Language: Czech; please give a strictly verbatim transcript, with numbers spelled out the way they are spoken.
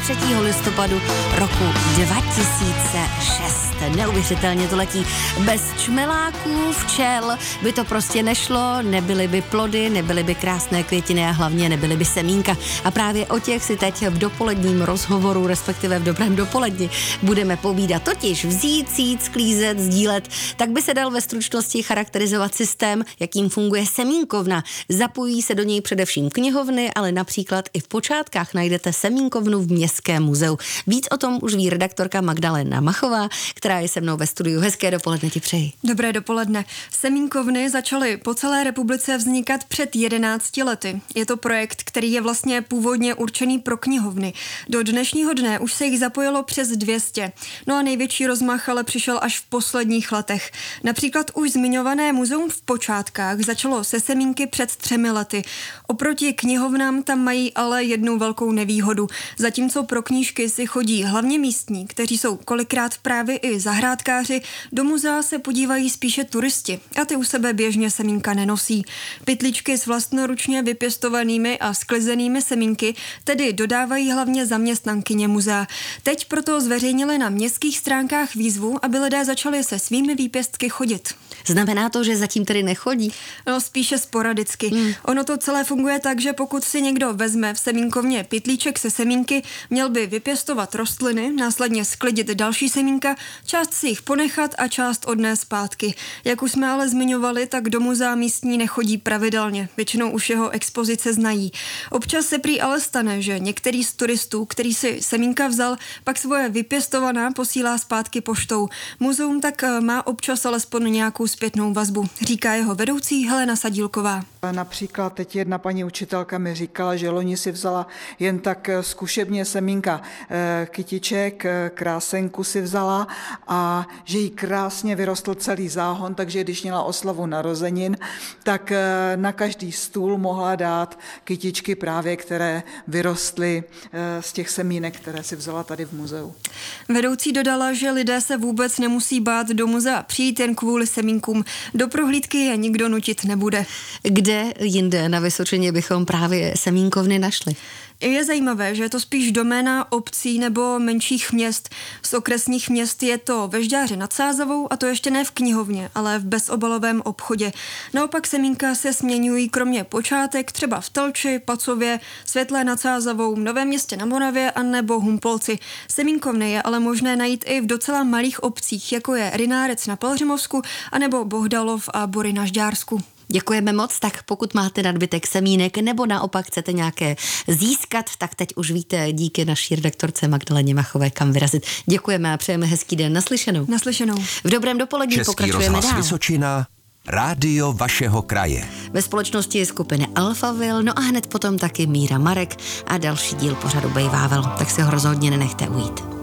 třetího listopadu roku dva tisíce šest. Neuvěřitelně to letí. Bez čmeláků, včel by to prostě nešlo, nebyly by plody, nebyly by krásné květiny a hlavně nebyly by semínka. A právě o těch si teď v dopoledním rozhovoru, respektive v dobrém dopoledni, budeme povídat. Totiž vzít, cít, sklízet, sdílet, tak by se dal ve stručnosti charakterizovat systém, jakým funguje semínkovna. Zapojí se do něj především knihovny, ale například i v počátkách najdete semínkovnu v Městském muzeu. Víc o tom už ví redaktorka Magdalena Machová, která je se mnou ve studiu. Hezké dopoledne ti přeji. Dobré dopoledne. Semínkovny začaly po celé republice vznikat před jedenácti lety. Je to projekt, který je vlastně původně určený pro knihovny. Do dnešního dne už se jich zapojilo přes dvě stě. No a největší rozmach ale přišel až v posledních letech. Například už zmiňované muzeum v Počátkách začalo se semínky před třemi lety. Oproti knihovnám tam mají ale jednu velkou nevýhodu. Zatímco pro knížky si chodí hlavně místní, kteří jsou kolikrát právě i zahrádkáři, do muzea se podívají spíše turisti a ty u sebe běžně semínka nenosí. Pytličky s vlastnoručně vypěstovanými a sklizenými semínky tedy dodávají hlavně zaměstnankyně muzea. Teď proto zveřejnili na městských stránkách výzvu, aby lidé začali se svými výpěstky chodit. Znamená to, že zatím tedy nechodí? No, spíše sporadicky. Hmm. Ono to celé funguje tak, že pokud si někdo vezme v semínkovně pytlíček se semínky, měl by vypěstovat rostliny, následně sklidit další semínka, část si jich ponechat a část odnést zpátky. Jak už jsme ale zmiňovali, tak do muzea místní nechodí pravidelně. Většinou už jeho expozice znají. Občas se prý ale stane, že některý z turistů, který si semínka vzal, pak svoje vypěstovaná posílá zpátky poštou. Muzeum tak má občas alespoň nějakou zpětnou vazbu, říká jeho vedoucí Helena Sadílková. Například teď jedna paní učitelka mi říkala, že loni si vzala jen tak zkušebně semínka kytiček, krásenku si vzala a že jí krásně vyrostl celý záhon, takže když měla oslavu narozenin, tak na každý stůl mohla dát kytičky právě, které vyrostly z těch semínek, které si vzala tady v muzeu. Vedoucí dodala, že lidé se vůbec nemusí bát do muzea přijít jen kvůli semínkům. Do prohlídky je nikdo nutit nebude. Kde jinde na Vysočině bychom právě semínkovny našli? Je zajímavé, že je to spíš doména obcí nebo menších měst. Z okresních měst je to ve Žďáře nad Sázavou a to ještě ne v knihovně, ale v bezobalovém obchodě. Naopak semínka se směňují kromě Počátek třeba v Telči, Pacově, Světlé nad Sázavou, Novém Městě na Moravě a nebo Humpolci. Semínkovny je ale možné najít i v docela malých obcích, jako je Rynárec na Pelhřimovsku a nebo Bohdalov a Bory na Žďársku. Děkujeme moc, tak pokud máte nadbytek semínek nebo naopak chcete nějaké získat, tak teď už víte díky naší redaktorce Magdaleně Machové, kam vyrazit. Děkujeme a přejeme hezký den. Naslyšenou. Naslyšenou. V dobrém dopolední Český pokračujeme rozhlas dál. Vysočina, rádio vašeho kraje. Ve společnosti skupiny Alphaville, no a hned potom taky Míra Marek a další díl pořadu Bejvável, tak si ho rozhodně nenechte ujít.